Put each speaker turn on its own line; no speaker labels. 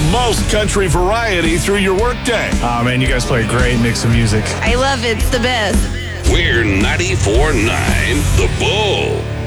most country variety through your workday.
Oh, man, you guys play a great mix of music.
I love it. It's the best.
We're 94.9 The Bull.